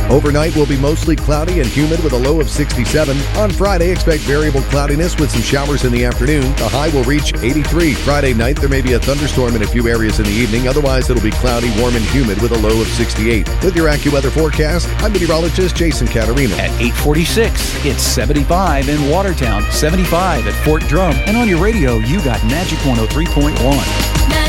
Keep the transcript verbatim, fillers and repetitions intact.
Overnight will be mostly cloudy and humid with a low of sixty-seven. On Friday, expect variable cloudiness with some showers in the afternoon. The high will reach eighty-three. Friday night, there may be a thunderstorm in a few areas in the evening. Otherwise, it'll be cloudy, warm, and humid with a low of sixty-eight. With your AccuWeather forecast, I'm meteorologist Jason Caterina. At eight forty-six, it's seventy-five in Watertown, seventy-five at Fort Drum, and on your radio, you got Magic one oh three point one.